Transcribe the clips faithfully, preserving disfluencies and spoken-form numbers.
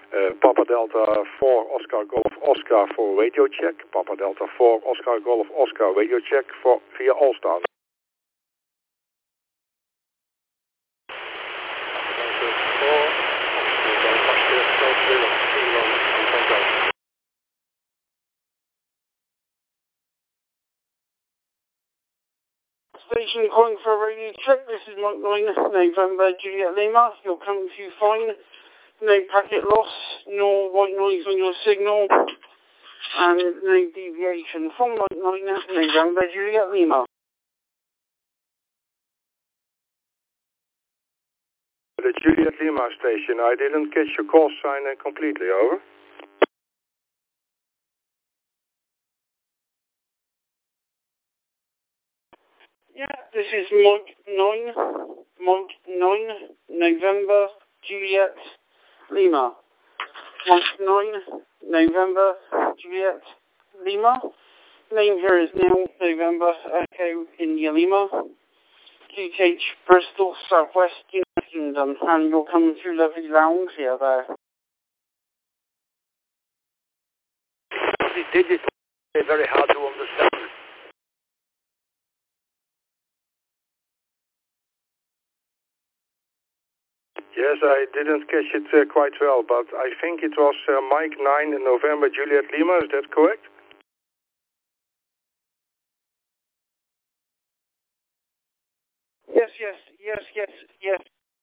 Uh, Papa Delta four Oscar Golf Oscar for radio check. Papa Delta four Oscar Golf Oscar radio check for via Allstar. Station calling for a radio check. This is Mike nine, November Juliet Lima. You're coming through fine. No packet loss, no white noise on your signal, and no deviation from Mike nine, November Juliet Lima. The Juliet Lima station, I didn't catch your call sign uh, completely, over. Yeah, this is Mike nine, Mike nine, November Juliet Lima. Mike nine, November Juliet Lima. Name here is now November Echo India Lima. G H Bristol, Southwest United Kingdom, and you're coming through lovely lounge here there. The digital is very hard to understand. Yes, I didn't catch it uh, quite well, but I think it was uh, Mike nine in November Juliet Lima, is that correct? Yes, yes, yes, yes, yes.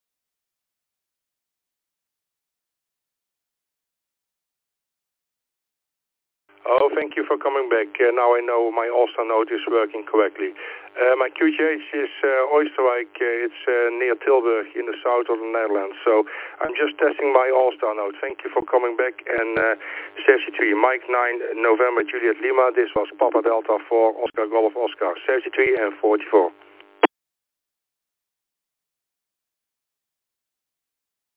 Oh, thank you for coming back. Uh, now I know my Allstar node is working correctly. Uh, my Q G H is uh, Oostenrijk. Uh, it's uh, near Tilburg in the south of the Netherlands. So I'm just testing my Allstar node. Thank you for coming back. And uh, seventy-three, Mike nine, November Juliet Lima. This was Papa Delta four, Oscar Golf Oscar, seventy-three and forty-four.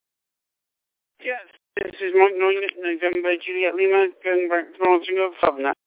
Yes, this is Mike nine, November Juliet Lima, going back to answering your phone.